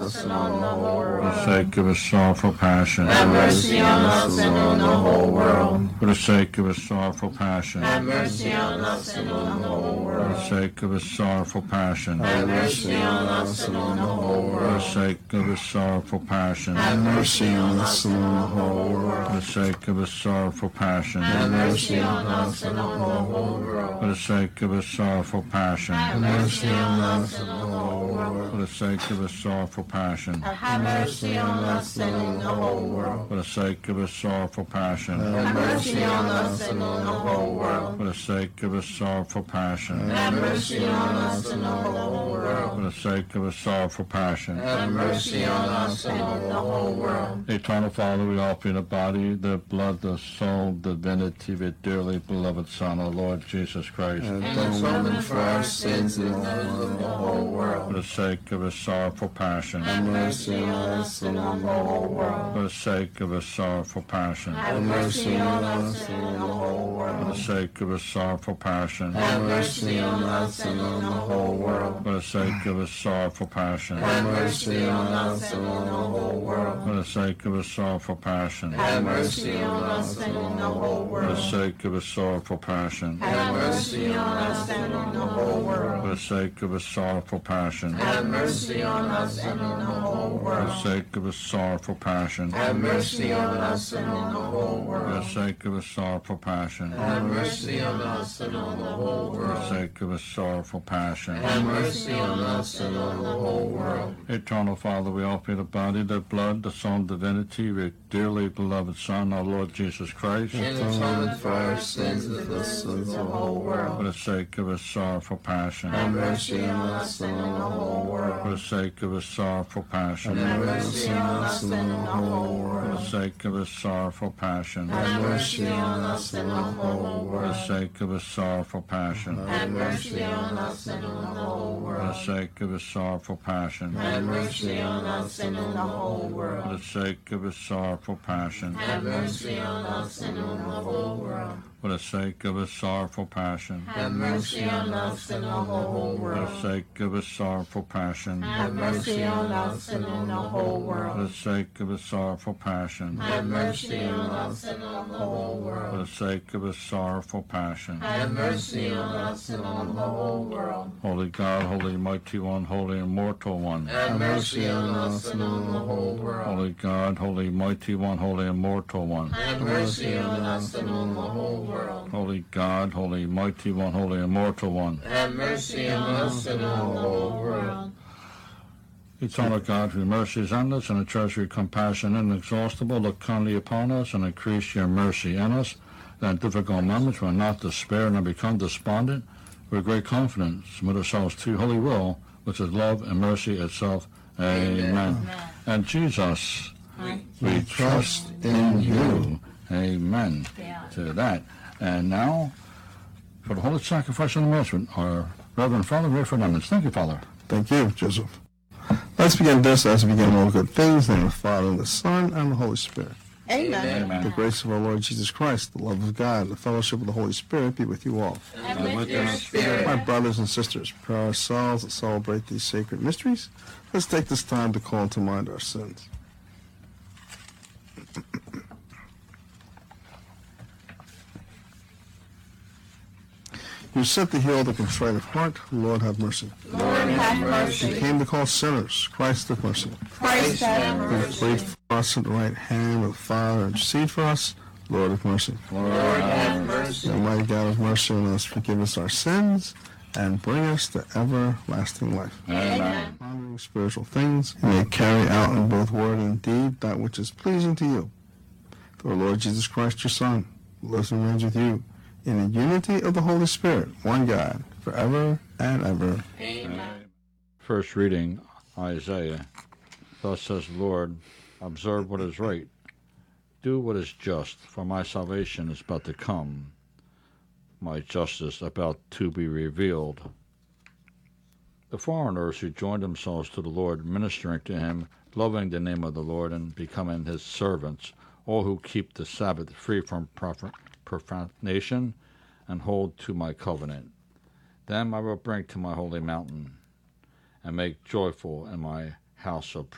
us and on the whole world. For the sake of his sorrowful passion. Have mercy on us and on the whole world. For the sake of his sorrowful passion. Have mercy on us and on the whole For the world. sake of his sorrowful passion. Have mercy on us and on the whole For the world. sake of his sorrowful passion. Have mercy on us and on the whole For world. the sake of his sorrowful passion. Have mercy on us and on the whole world. For the sake of his sorrowful passion. Have mercy on us and on the whole world. For the sake of his sorrowful passion. Have mercy on us and on the whole world. For the sake of his sorrowful passion. Have mercy on us and on the whole world. For the sake of his sorrowful passion. Have mercy on us and on the whole world. For the sake of his sorrowful passion. Have mercy on us and on the whole world. Eternal Father, we offer you the body, the blood, the soul, the divinity of your dearly beloved Son, our Lord Jesus Christ. And atonement for our sins and those of the whole For world. the sake of his sorrowful passion. Have mercy on us and on the whole world. For the sake of his sorrowful passion. Have mercy on us and on the whole For the world. sake of his sorrowful passion. Have mercy on us and on the whole world. For the sake of his sorrowful passion. Have mercy on us and on the whole world. For the sake of his sorrowful passion. Have mercy on us and on the whole For the world. sake of his sorrowful passion. Have mercy on us and on the whole For world. the sake of his sorrowful passion. Have mercy on us and on the whole For the world. sake of his sorrowful passion. Have mercy on us and on the whole For the world. sake of his sorrowful passion. Have mercy on us and on the whole For the world. sake of his sorrowful passion. Have mercy on us and on the whole world. Eternal Father, we offer you the body, the blood, the soul, and divinity of your dearly beloved Son, our Lord Jesus Christ. In atonement for our sins and the sins of the whole For world. the sake of his sorrowful passion. Have mercy on us and on the whole For world. the sake of his sorrowful passion. Have mercy on us and on the whole For the world. sake of his sorrowful passion. Have mercy on us and on the whole For the world. sake of his sorrowful passion. Have mercy on us and on the whole For the world. sake of his sorrowful passion. Have mercy on us and on the whole For world. the sake of his sorrowful passion. Have mercy on us and on the whole world. For the sake of his sorrowful passion. Have mercy on us and on the whole For world. the sake of his sorrowful passion. Have mercy on us and on the whole For the world. sake of his sorrowful passion. Have mercy on us and on the whole For world. the sake of his sorrowful passion. Have mercy on us and on the whole world. Holy God, holy mighty one, holy immortal one. Have mercy on us and on the whole world. Holy God, holy mighty one, holy immortal one. Have mercy on us and on the whole world. Holy God, holy mighty one, holy immortal one. Have mercy on us and on the whole world. Eternal God, whose mercy is endless and a treasure of compassion inexhaustible, look kindly upon us and increase your mercy in us, that in difficult moments we will not despair nor become despondent. With great confidence, submit ourselves to your holy will, which is love and mercy itself. Amen. And Jesus, we trust in you. Amen to that. And now, for the holy sacrifice of the Mass, our Reverend Father Rayford Emmons. Thank you, Father. Thank you, Joseph. Let's begin this as we begin all good things. In the name of the Father, and the Son, and the Holy Spirit. Amen. The Amen. grace of our Lord Jesus Christ, the love of God, and the fellowship of the Holy Spirit be with you all. And with your My spirit. brothers and sisters, prepare ourselves to celebrate these sacred mysteries. Let's take this time to call to mind our sins. You sent to heal the contrite of heart. Lord, have mercy. Lord, have You mercy. came to call sinners. Christ, have mercy. Christ, have You mercy. prayed for us at the right hand of the Father. Intercede for us. Lord, have mercy. Lord, have mercy. Almighty God, have mercy on us. Forgive us our sins and bring us to everlasting life. Amen. Pondering spiritual things, you may carry out in both word and deed that which is pleasing to you. Through our Lord Jesus Christ, your Son, who lives and reigns with you in the unity of the Holy Spirit, one God, forever and ever. Amen. First reading, Isaiah. Thus says the Lord, observe what is right. Do what is just, for my salvation is about to come, my justice about to be revealed. The foreigners who joined themselves to the Lord, ministering to him, loving the name of the Lord, and becoming his servants, all who keep the Sabbath free from profanation and hold to my covenant. Them I will bring to my holy mountain, and make joyful in my house of